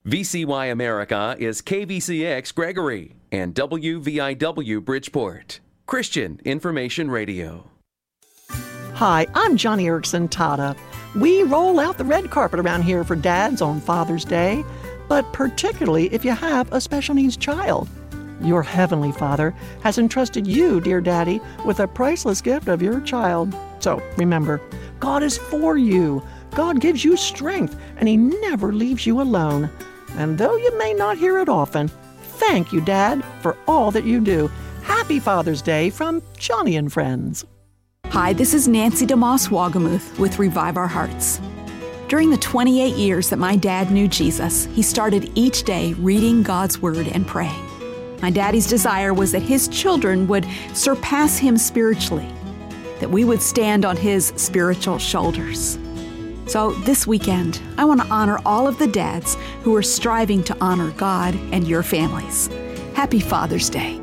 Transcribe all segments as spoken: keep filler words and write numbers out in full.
V C Y America is K V C X Gregory and W V I W Bridgeport. Christian Information Radio. Hi, I'm Johnny Erickson Tata. We roll out the red carpet around here for dads on Father's Day, but particularly if you have a special needs child. Your Heavenly Father has entrusted you, dear Daddy, with a priceless gift of your child. So remember, God is for you. God gives you strength, and He never leaves you alone. And though you may not hear it often, thank you, Dad, for all that you do. Happy Father's Day from Johnny and Friends. Hi, this is Nancy DeMoss Wagamuth with Revive Our Hearts. During the twenty-eight years that my dad knew Jesus, he started each day reading God's Word and praying. My daddy's desire was that his children would surpass him spiritually, that we would stand on his spiritual shoulders. So this weekend, I want to honor all of the dads who are striving to honor God and your families. Happy Father's Day.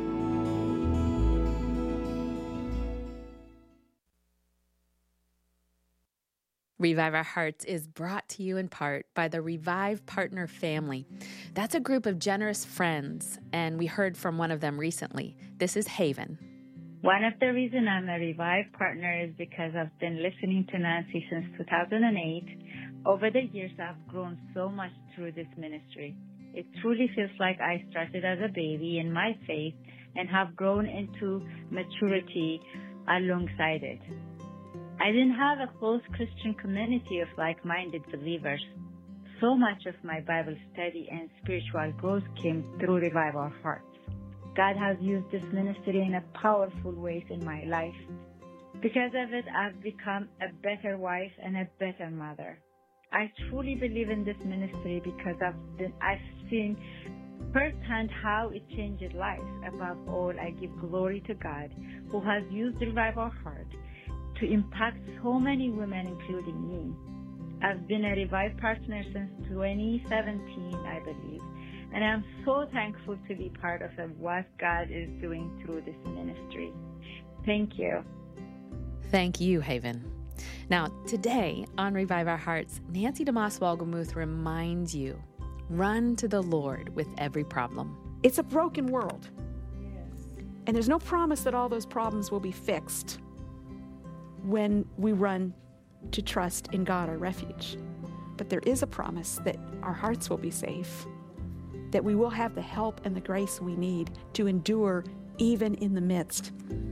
Revive Our Hearts is brought to you in part by the Revive Partner Family. That's a group of generous friends, and we heard from one of them recently. This is Haven. One of the reasons I'm a Revive partner is because I've been listening to Nancy since two thousand eight. Over the years, I've grown so much through this ministry. It truly feels like I started as a baby in my faith and have grown into maturity alongside it. I didn't have a close Christian community of like-minded believers. So much of my Bible study and spiritual growth came through Revive Our Hearts. God has used this ministry in a powerful ways in my life. Because of it, I've become a better wife and a better mother. I truly believe in this ministry because I've been, I've seen firsthand how it changes lives. Above all, I give glory to God, who has used Revive Our Heart to impact so many women, including me. I've been a Revive partner since twenty seventeen, I believe, and I'm so thankful to be part of what God is doing through this ministry. Thank you. Thank you, Haven. Now, today on Revive Our Hearts, Nancy DeMoss Wagamuth reminds you, run to the Lord with every problem. It's a broken world. Yes. And there's no promise that all those problems will be fixed when we run to trust in God, our refuge. But there is a promise that our hearts will be safe, that we will have the help and the grace we need to endure even in the midst